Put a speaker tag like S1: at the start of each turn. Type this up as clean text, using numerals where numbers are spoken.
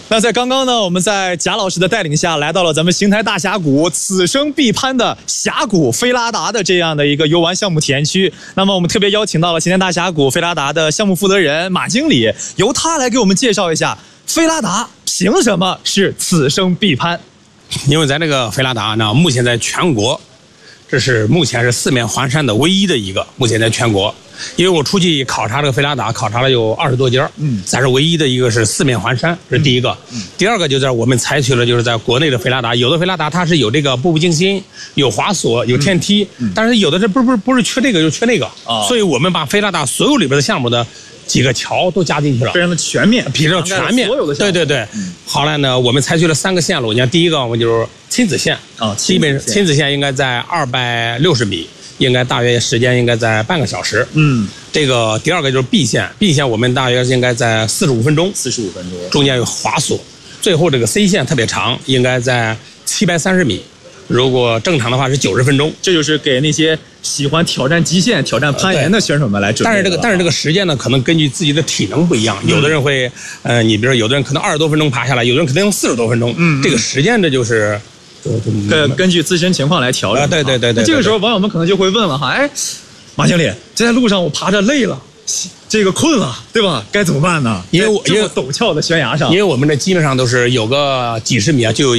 S1: 那在刚刚呢，我们在贾老师的带领下，来到了咱们邢台大峡谷此生必攀的峡谷菲拉达的这样的一个游玩项目体验区。那么我们特别邀请到了邢台大峡谷菲拉达的项目负责人马经理，由他来给我们介绍一下菲拉达凭什么是此生必攀。
S2: 因为咱这个菲拉达呢，目前在全国，这是目前是四面环山的唯一的一个，目前在全国。因为我出去考察这个菲拉达，考察了有20多家，咱是唯一的一个是四面环山，这是第一个。第二个就是我们采取了就是在国内的菲拉达，有的菲拉达它是有这个步步惊心，有滑索，有天梯，但是有的是不是缺这个就缺那个，所以我们把菲拉达所有里边的项目的几个桥都加进去了，
S1: 非常的全面，
S2: 比较全面。对。后来呢，我们采取了3个线路，你看第一个我们就是亲子线啊，基本亲子线应该在260米。应该大约时间应该在半个小时。这个第二个就是 B 线 ，B 线我们大约应该在45分钟，中间有滑索。最后这个 C 线特别长，应该在730米。如果正常的话是90分钟。
S1: 这就是给那些喜欢挑战极限、挑战攀岩的选手们来准备的。
S2: 但是这个时间呢，可能根据自己的体能不一样，有的人会，你比如说有的人可能20多分钟爬下来，有的人可能用40多分钟。这个时间这就是。
S1: 根据自身情况来调整。
S2: 对。
S1: 那这个时候网友们可能就会问了哈，哎，马经理，这在路上我爬着累了，这个困了，对吧？该怎么办呢？因为陡峭的悬崖上，
S2: 因为我们这基本上都是有个几十米啊，就有